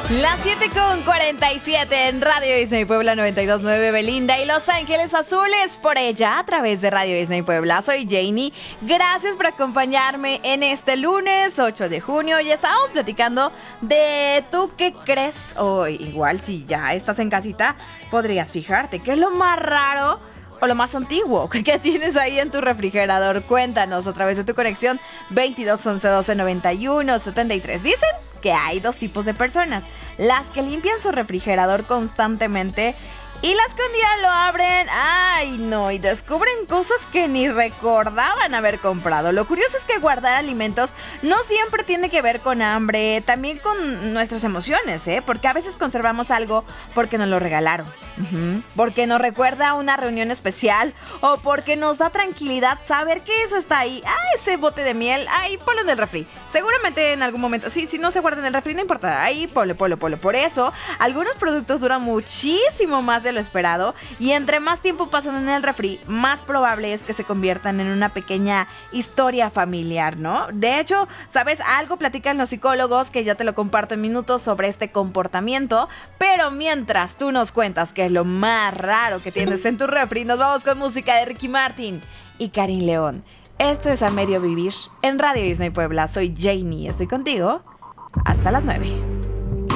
Las 7:47 en Radio Disney Puebla 92.9 Belinda y Los Ángeles Azules por ella a través de Radio Disney Puebla. Soy Janie. Gracias por acompañarme en este lunes 8 de junio. Ya estábamos platicando de tú qué crees hoy. Igual si ya estás en casita, podrías fijarte qué es lo más raro o lo más antiguo que tienes ahí en tu refrigerador. Cuéntanos a través de tu conexión 22 11 12 91 73. Dicen que hay dos tipos de personas: las que limpian su refrigerador constantemente y las que un día lo abren, ay no, y descubren cosas que ni recordaban haber comprado. Lo curioso es que guardar alimentos no siempre tiene que ver con hambre, también con nuestras emociones, porque a veces conservamos algo porque nos lo regalaron, porque nos recuerda a una reunión especial o porque nos da tranquilidad saber que eso está ahí. Ese bote de miel, ahí ponlo en el refri. Seguramente en algún momento, sí, si no se guarda en el refri, no importa, ahí ponlo. Por eso, algunos productos duran muchísimo más de lo esperado y entre más tiempo pasan en el refri, más probable es que se conviertan en una pequeña historia familiar, ¿no? De hecho, ¿sabes? Algo platican los psicólogos, que ya te lo comparto en minutos, sobre este comportamiento, pero mientras tú nos cuentas qué es lo más raro que tienes en tu refri, nos vamos con música de Ricky Martin y Karin León. Esto es A Medio Vivir en Radio Disney Puebla. Soy Janie, estoy contigo hasta las 9.